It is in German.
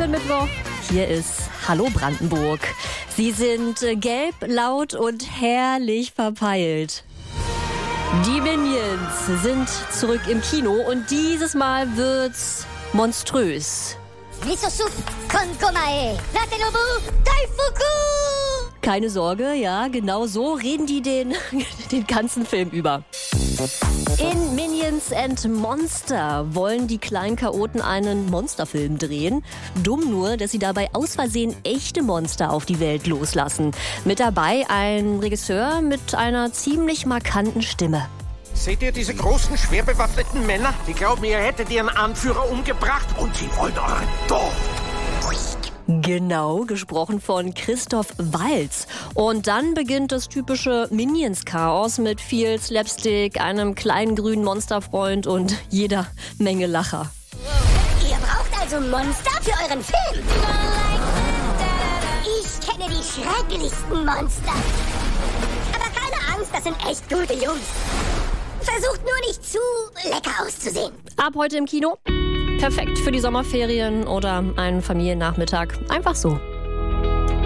schönen Mittwoch. Hier ist Hallo Brandenburg. Sie sind gelb, laut und herrlich verpeilt. Die Minions sind zurück im Kino und dieses Mal wird's monströs. Miso-soup con gomae. Ratenobu Daifuku. Keine Sorge, ja, genau so reden die den ganzen Film über. In Minions and Monster wollen die kleinen Chaoten einen Monsterfilm drehen. Dumm nur, dass sie dabei aus Versehen echte Monster auf die Welt loslassen. Mit dabei ein Regisseur mit einer ziemlich markanten Stimme. Seht ihr diese großen, schwer bewaffneten Männer? Die glauben, ihr hättet ihren Anführer umgebracht und sie wollen euren Tod. Genau, gesprochen von Christoph Waltz. Und dann beginnt das typische Minions-Chaos mit viel Slapstick, einem kleinen grünen Monsterfreund und jeder Menge Lacher. Ihr braucht also Monster für euren Film? Ich kenne die schrecklichsten Monster. Aber keine Angst, das sind echt gute Jungs. Versucht nur nicht zu lecker auszusehen. Ab heute im Kino. Perfekt für die Sommerferien oder einen Familiennachmittag. Einfach so.